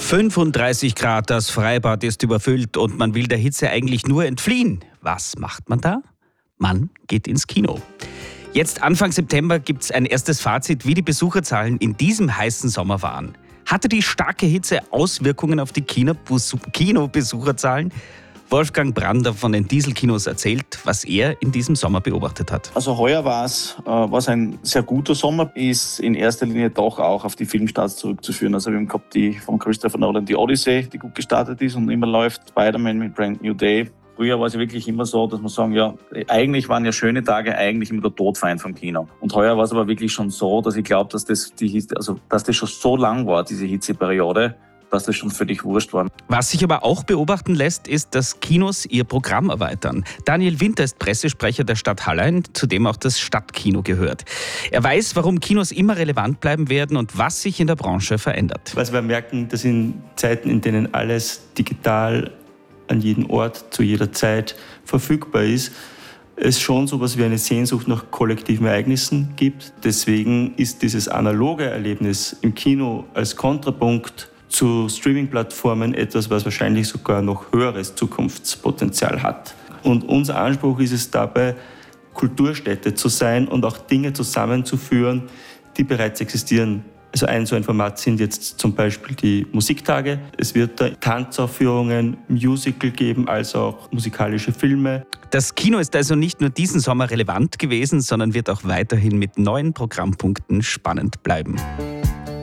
35 Grad, das Freibad ist überfüllt und man will der Hitze eigentlich nur entfliehen. Was macht man da? Man geht ins Kino. Jetzt Anfang September gibt es ein erstes Fazit, wie die Besucherzahlen in diesem heißen Sommer waren. Hatte die starke Hitze Auswirkungen auf die Kinobesucherzahlen? Wolfgang Brander von den Dieselkinos erzählt, was er in diesem Sommer beobachtet hat. Also heuer war es ein sehr guter Sommer, ist in erster Linie doch auch auf die Filmstarts zurückzuführen. Also wir haben gehabt die von Christopher Nolan, die Odyssey, die gut gestartet ist und immer läuft, Spider-Man mit Brand New Day. Früher war es wirklich immer so, dass man sagen, ja, eigentlich waren ja schöne Tage eigentlich immer der Todfeind vom Kino. Und heuer war es aber wirklich schon so, dass ich glaube, dass das schon so lang war, diese Hitzeperiode, dass das schon völlig wurscht war. Was sich aber auch beobachten lässt, ist, dass Kinos ihr Programm erweitern. Daniel Winter ist Pressesprecher der Stadt Hallein, zu dem auch das Stadtkino gehört. Er weiß, warum Kinos immer relevant bleiben werden und was sich in der Branche verändert. Was wir merken, dass in Zeiten, in denen alles digital an jedem Ort, zu jeder Zeit verfügbar ist, es schon so etwas wie eine Sehnsucht nach kollektiven Ereignissen gibt. Deswegen ist dieses analoge Erlebnis im Kino als Kontrapunkt zu Streaming-Plattformen etwas, was wahrscheinlich sogar noch höheres Zukunftspotenzial hat. Und unser Anspruch ist es dabei, Kulturstätte zu sein und auch Dinge zusammenzuführen, die bereits existieren. Also so ein Format sind jetzt zum Beispiel die Musiktage. Es wird da Tanzaufführungen, Musical geben, als auch musikalische Filme. Das Kino ist also nicht nur diesen Sommer relevant gewesen, sondern wird auch weiterhin mit neuen Programmpunkten spannend bleiben.